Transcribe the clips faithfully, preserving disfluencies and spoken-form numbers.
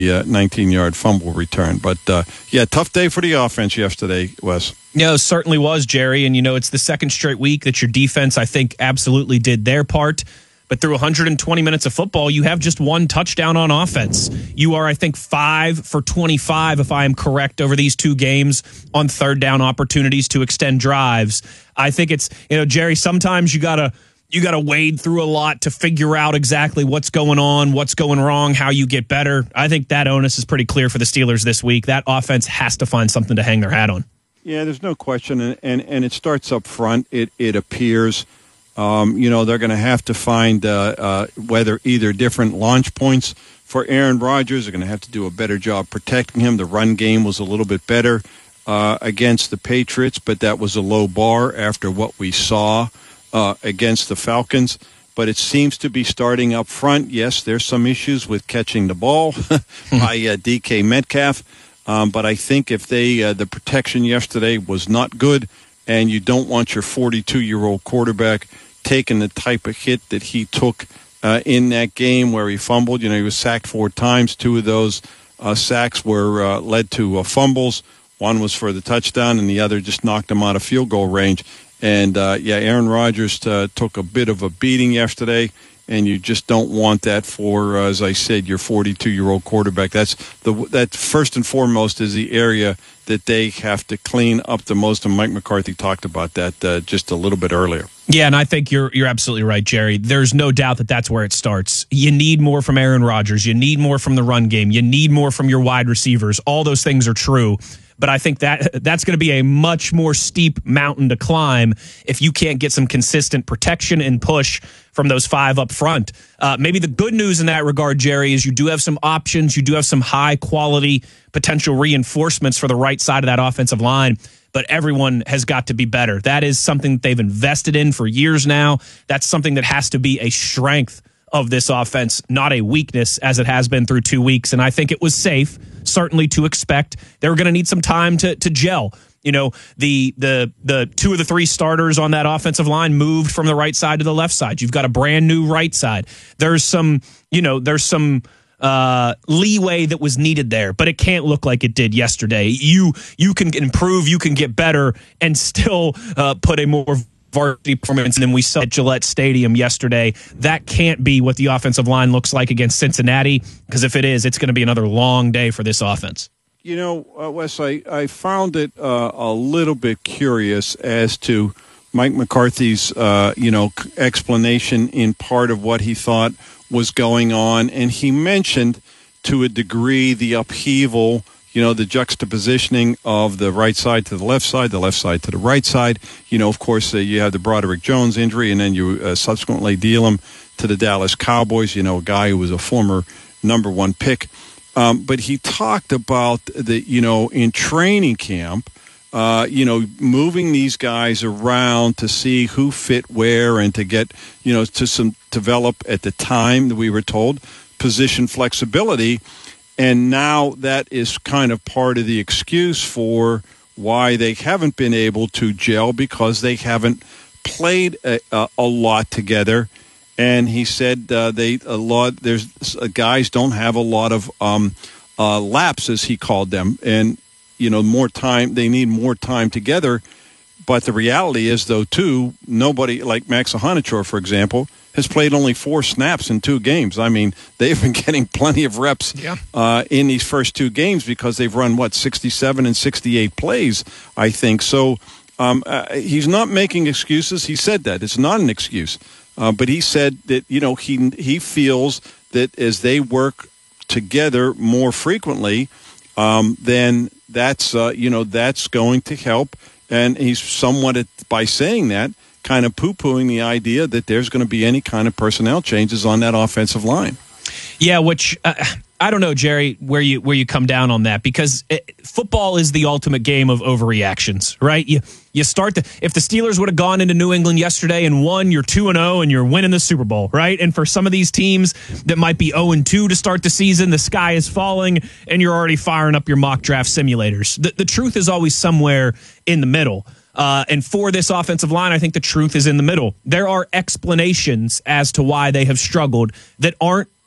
uh, nineteen-yard fumble return. But, uh, yeah, tough day for the offense yesterday, Wes. No, certainly was, Jerry. And, you know, it's the second straight week that your defense, I think, absolutely did their part. But through one hundred twenty minutes of football, you have just one touchdown on offense. You are, I think, five for twenty-five, if I am correct, over these two games on third down opportunities to extend drives. I think it's, you know, Jerry, sometimes you got to you got to wade through a lot to figure out exactly what's going on, what's going wrong, how you get better. I think that onus is pretty clear for the Steelers this week. That offense has to find something to hang their hat on. Yeah, there's no question. And, and, and it starts up front, it, it appears. Um, you know, they're going to have to find uh, uh, whether either different launch points for Aaron Rodgers. They're going to have to do a better job protecting him. The run game was a little bit better uh, against the Patriots, but that was a low bar after what we saw uh, against the Falcons. But it seems to be starting up front. Yes, there's some issues with catching the ball by uh, D K Metcalf. Um, but I think if they uh, the protection yesterday was not good, and you don't want your forty-two-year-old quarterback taking the type of hit that he took uh, in that game where he fumbled. You know, he was sacked four times. Two of those uh, sacks were uh, led to uh, fumbles. One was for the touchdown, and the other just knocked him out of field goal range. And, uh, yeah, Aaron Rodgers uh, took a bit of a beating yesterday, and you just don't want that for, uh, as I said, your forty-two-year-old quarterback. That's the that first and foremost is the area that they have to clean up the most, and Mike McCarthy talked about that uh, just a little bit earlier. Yeah, and I think you're you're absolutely right, Jerry. There's no doubt that that's where it starts. You need more from Aaron Rodgers. You need more from the run game. You need more from your wide receivers. All those things are true. But I think that that's going to be a much more steep mountain to climb if you can't get some consistent protection and push from those five up front. Uh, maybe the good news in that regard, Jerry, is you do have some options. You do have some high-quality potential reinforcements for the right side of that offensive line. But everyone has got to be better. That is something that they've invested in for years now. That's something that has to be a strength of this offense, not a weakness as it has been through two weeks. And I think it was safe, certainly, to expect they were going to need some time to to gel. You know, the the the two of the three starters on that offensive line moved from the right side to the left side. You've got a brand new right side. There's some, you know, there's some uh, leeway that was needed there, but it can't look like it did yesterday. You you can improve, you can get better, and still uh, put a more varsity performance than we saw at Gillette Stadium yesterday. That can't be what the offensive line looks like against Cincinnati, because if it is, it's going to be another long day for this offense. You know, uh, Wes, I, I found it uh, a little bit curious as to Mike McCarthy's, uh, you know, explanation in part of what he thought was going on. And he mentioned, to a degree, the upheaval, you know, the juxtapositioning of the right side to the left side, the left side to the right side. You know, of course, uh, you have the Broderick Jones injury, and then you uh, subsequently deal him to the Dallas Cowboys, you know, a guy who was a former number one pick. Um, but he talked about the, you know, in training camp, uh, you know, moving these guys around to see who fit where and to get, you know, to some develop at the time that we were told position flexibility. And now that is kind of part of the excuse for why they haven't been able to gel, because they haven't played a, a, a lot together. And he said uh, they a lot. There's uh, guys don't have a lot of um, uh, laps, as he called them, and you know more time. They need more time together. But the reality is, though, too, nobody like Max Ahanichor, for example, has played only four snaps in two games. I mean, they've been getting plenty of reps yeah. uh, in these first two games because they've run, what, sixty-seven and sixty-eight plays, I think. So um, uh, he's not making excuses. He said that. It's not an excuse. Uh, but he said that, you know, he he feels that as they work together more frequently, um, then that's, uh, you know, that's going to help. And he's somewhat, at, by saying that, kind of poo-pooing the idea that there's going to be any kind of personnel changes on that offensive line. Yeah, which uh, I don't know, Jerry, where you where you come down on that, because it, football is the ultimate game of overreactions, right? You you start the if the Steelers would have gone into New England yesterday and won, you're two and oh and you're winning the Super Bowl, right? And for some of these teams that might be oh and two to start the season, the sky is falling and you're already firing up your mock draft simulators. The, the truth is always somewhere in the middle. Uh, and for this offensive line, I think the truth is in the middle. There are explanations as to why they have struggled that aren't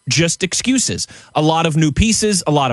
just excuses. A lot of new pieces, a lot of